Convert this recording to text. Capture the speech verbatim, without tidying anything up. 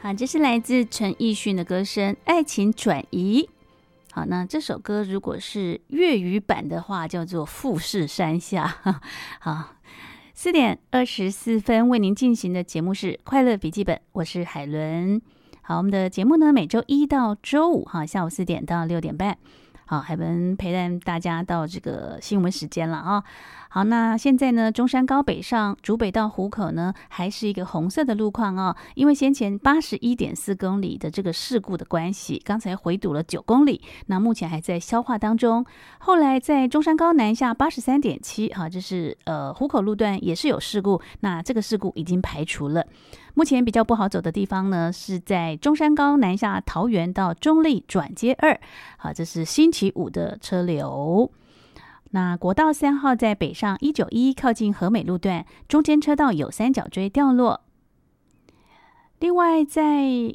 好，这是来自陈奕迅的歌声《爱情转移》。好，那这首歌如果是粤语版的话，叫做《富士山下》。好，四点二十四分为您进行的节目是快乐笔记本，我是海伦。好，我们的节目呢，每周一到周五哈，下午四点到六点半。好，海文陪伴大家到这个新闻时间了啊。好，那现在呢，中山高北上竹北到湖口呢，还是一个红色的路况哦，因为先前八十一点四公里的这个事故的关系，刚才回堵了九公里，那目前还在消化当中。后来在中山高南下八十三点七，哈，这是呃湖口路段也是有事故，那这个事故已经排除了。目前比较不好走的地方呢，是在中山高南下桃园到中坜转接二，好，这是星期五的车流。那国道三号在北上一九一靠近和美路段，中间车道有三角锥掉落。另外，在